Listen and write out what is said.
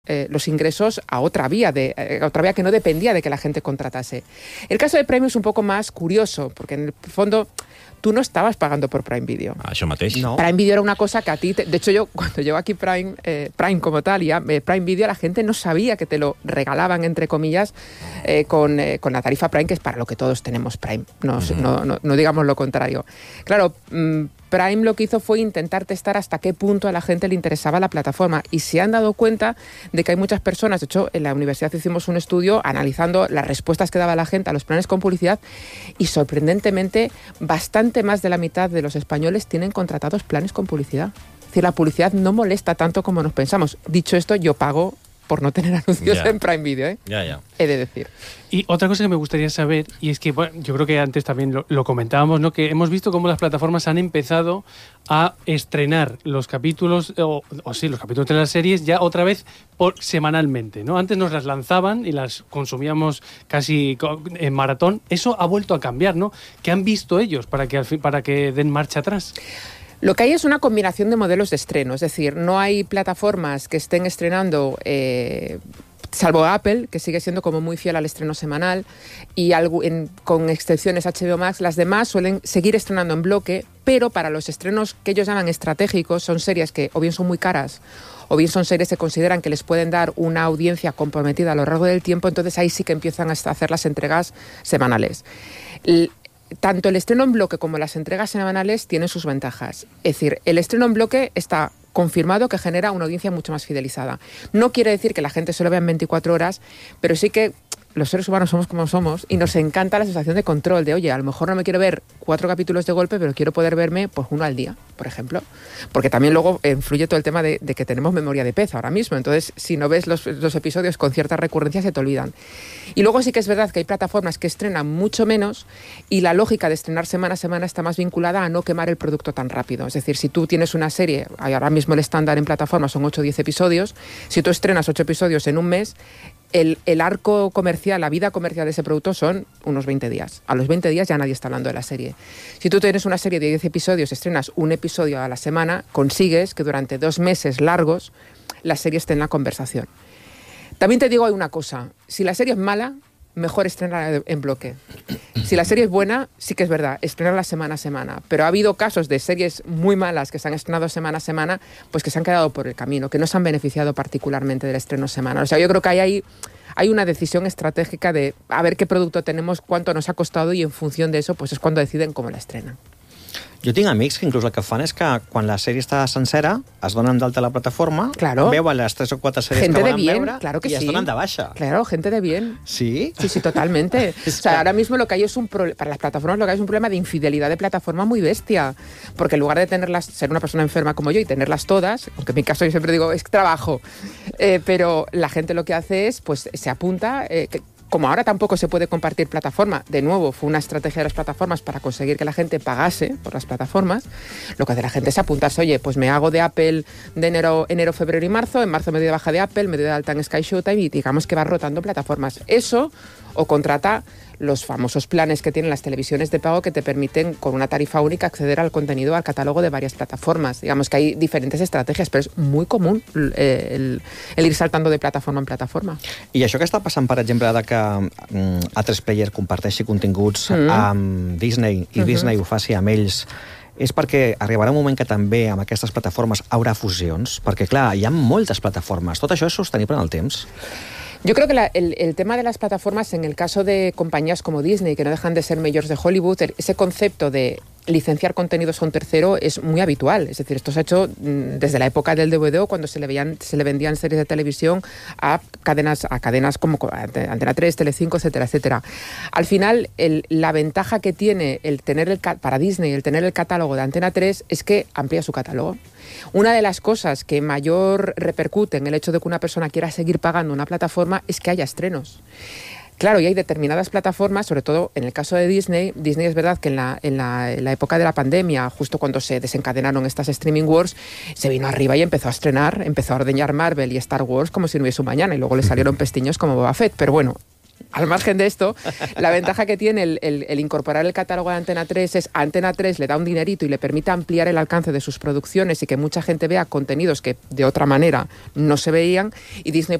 los ingresos a otra vía que no dependía de que la gente contratase. El caso de Prime es un poco más curioso, porque en el fondo tú no estabas pagando por Prime Video. Això mateix. No. Prime Video era una cosa que a ti... De hecho, yo cuando llegó aquí Prime como tal, Prime Video, la gente no sabía que te lo regalaban, entre comillas, con la tarifa Prime, que es para lo que todos tenemos Prime. No digamos lo contrario. Claro, Prime lo que hizo fue intentar testar hasta qué punto a la gente le interesaba la plataforma, y se han dado cuenta de que hay muchas personas. De hecho, en la universidad hicimos un estudio analizando las respuestas que daba la gente a los planes con publicidad, y sorprendentemente bastante más de la mitad de los españoles tienen contratados planes con publicidad. Es decir, la publicidad no molesta tanto como nos pensamos. Dicho esto, yo pago por no tener anuncios en Prime Video, ¿eh? Ya. He de decir. Y otra cosa que me gustaría saber, y es que bueno, yo creo que antes también lo comentábamos, ¿no? Que hemos visto cómo las plataformas han empezado a estrenar los capítulos, los capítulos de las series ya otra vez semanalmente, ¿no? Antes nos las lanzaban y las consumíamos casi en maratón. Eso ha vuelto a cambiar, ¿no? ¿Qué han visto ellos para que den marcha atrás? Lo que hay es una combinación de modelos de estreno, es decir, no hay plataformas que estén estrenando, salvo Apple, que sigue siendo como muy fiel al estreno semanal, y con excepciones HBO Max, las demás suelen seguir estrenando en bloque, pero para los estrenos que ellos llaman estratégicos, son series que o bien son muy caras, o bien son series que consideran que les pueden dar una audiencia comprometida a lo largo del tiempo, entonces ahí sí que empiezan a hacer las entregas semanales. Tanto el estreno en bloque como las entregas semanales tienen sus ventajas. Es decir, el estreno en bloque está confirmado que genera una audiencia mucho más fidelizada. No quiere decir que la gente solo vea en 24 horas, pero sí que los seres humanos somos como somos y nos encanta la sensación de control, de oye, a lo mejor no me quiero ver 4 capítulos de golpe, pero quiero poder verme pues 1 al día, por ejemplo. Porque también luego influye todo el tema de que tenemos memoria de pez ahora mismo. Entonces, si no ves los episodios con cierta recurrencia, se te olvidan. Y luego sí que es verdad que hay plataformas que estrenan mucho menos, y la lógica de estrenar semana a semana está más vinculada a no quemar el producto tan rápido. Es decir, si tú tienes una serie, ahora mismo el estándar en plataformas son 8 o 10 episodios, si tú estrenas 8 episodios en un mes, el arco comercial, la vida comercial de ese producto son unos 20 días. A los 20 días ya nadie está hablando de la serie. Si tú tienes una serie de 10 episodios, estrenas un episodio a la semana, consigues que durante 2 meses largos la serie esté en la conversación. También te digo una cosa, si la serie es mala, mejor estrenarla en bloque. Si la serie es buena, sí que es verdad, estrenarla semana a semana. Pero ha habido casos de series muy malas que se han estrenado semana a semana, pues que se han quedado por el camino, que no se han beneficiado particularmente del estreno semanal. O sea, yo creo que hay una decisión estratégica de a ver qué producto tenemos, cuánto nos ha costado, y en función de eso, pues es cuando deciden cómo la estrenan. Jo tinc amics que inclús el que fan és que quan la sèrie està sencera es donen d'alta a la plataforma, veuen les 3 o 4 sèries gente que volen veure y es donen de baixa. Claro, gente de bien. ¿Sí? Sí, totalmente. O sea, ahora mismo lo que hay es para las plataformas lo que hay es un problema de infidelidad de plataforma muy bestia, porque en lugar de ser una persona enferma como yo y tenerlas todas, aunque en mi caso yo siempre digo es trabajo, pero la gente lo que hace es, pues se apunta... Como ahora tampoco se puede compartir plataforma, de nuevo, fue una estrategia de las plataformas para conseguir que la gente pagase por las plataformas, lo que hace la gente es apuntarse, oye, pues me hago de Apple de enero, febrero y marzo, en marzo me doy de baja de Apple, me doy de alta en Sky Showtime, y digamos que va rotando plataformas. Eso, o contrata los famosos planes que tienen las televisiones de pago que te permiten con una tarifa única acceder al contenido, al catálogo de varias plataformas. Digamos que hay diferentes estrategias, però és muy común el ir saltando de plataforma en plataforma. I això que està passant, per exemple, de que A3 Player comparteixi continguts amb Disney i Disney ho faci amb ells, és perquè arribarà un moment que també amb aquestes plataformes haurà fusions? Perquè, clar, hi ha moltes plataformes. Tot això és sostenible en el temps? Yo creo que el tema de las plataformas, en el caso de compañías como Disney, que no dejan de ser majors de Hollywood, ese concepto de licenciar contenidos a un tercero es muy habitual. Es decir, esto se ha hecho desde la época del DVD, cuando se le vendían series de televisión a cadenas como Antena 3, Telecinco, etcétera, etcétera. Al final, la ventaja que tiene para Disney el tener el catálogo de Antena 3 es que amplía su catálogo. Una de las cosas que mayor repercute en el hecho de que una persona quiera seguir pagando una plataforma es que haya estrenos. Claro, y hay determinadas plataformas, sobre todo en el caso de Disney es verdad que en la época de la pandemia, justo cuando se desencadenaron estas streaming wars, se vino arriba y empezó a ordeñar Marvel y Star Wars como si no hubiese un mañana, y luego le salieron pestiños como Boba Fett. Pero bueno, al margen de esto, la ventaja que tiene el incorporar el catálogo de Antena 3 es Antena 3 le da un dinerito y le permite ampliar el alcance de sus producciones y que mucha gente vea contenidos que de otra manera no se veían, y Disney